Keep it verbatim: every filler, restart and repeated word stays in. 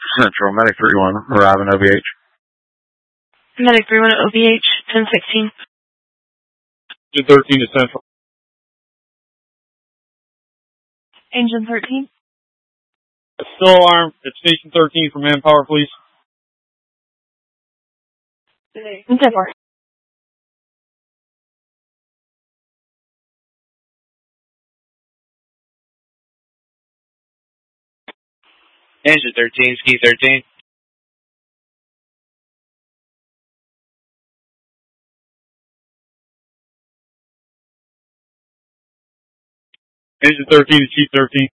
Central, Medic three one, arriving O V H. Medic three one, O V H, ten sixteen. Engine thirteen to Central. Engine thirteen. Still alarm at Station thirteen for manpower, please. ten four. Engine thirteen, Ski thirteen. Engine thirteen to Chief thirteen.